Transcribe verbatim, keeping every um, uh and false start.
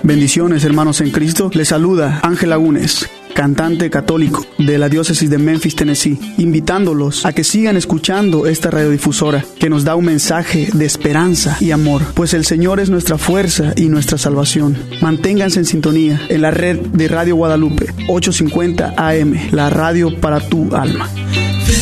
Bendiciones, hermanos en Cristo. Les saluda Ángel Lagunes, cantante católico de la diócesis de Memphis, Tennessee, invitándolos a que sigan escuchando esta radiodifusora que nos da un mensaje de esperanza y amor, pues el Señor es nuestra fuerza y nuestra salvación. Manténganse en sintonía en la red de Radio Guadalupe ochocientos cincuenta A M, la radio para tu alma.